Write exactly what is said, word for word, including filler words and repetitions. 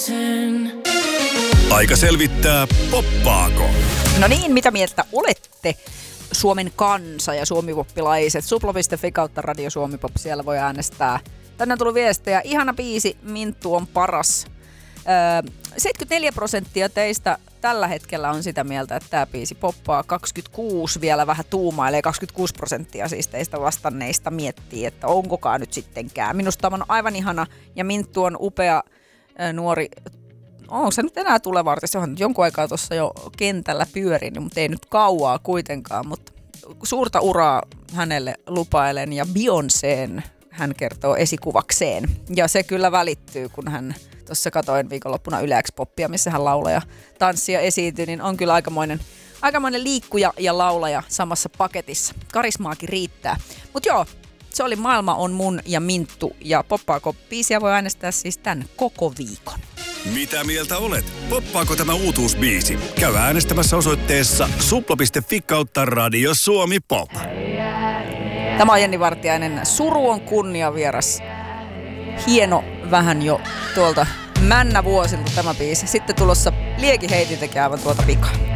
Aika selvittää, poppaako. No niin, mitä mieltä olette, Suomen kansa ja suomipoppilaiset? supla piste fi kautta Radio Suomi Pop, siellä voi äänestää. Tänne on tullut viestejä. Ihana biisi, Minttu on paras. Öö, seitsemänkymmentäneljä prosenttia teistä tällä hetkellä on sitä mieltä, että tämä biisi poppaa. kaksikymmentäkuusi vielä vähän tuumailee. kaksikymmentäkuusi prosenttia siis teistä vastanneista miettii, että onkokaan nyt sittenkään. Minusta on aivan ihana ja Minttu on upea ää, nuori. Onko se nyt enää tuleva artisti? Se on nyt jonkun aikaa tuossa jo kentällä pyörinyt, mutta ei nyt kauaa kuitenkaan. Mutta suurta uraa hänelle lupailen ja Beyoncén hän kertoo esikuvakseen. Ja se kyllä välittyy, kun hän tuossa katoin viikonloppuna Yle X-poppia, missä hän laulaa ja tanssia esiintyy, niin on kyllä aikamoinen, aikamoinen liikkuja ja laulaja samassa paketissa. Karismaakin riittää. Mutta joo, se oli Maailma on mun ja Minttu ja poppaako biisiä voi äänestää siis tän koko viikon. Mitä mieltä olet? Poppaako tämä uutuusbiisi? Käy äänestämässä osoitteessa supla piste fi kautta Radio Suomi Pop. Tämä on Jenni Vartiainen. Suru on kunniavieras. Hieno vähän jo tuolta männä vuosilta tämä biisi. Sitten tulossa Liekin Heidi tekee aivan tuota pikaa.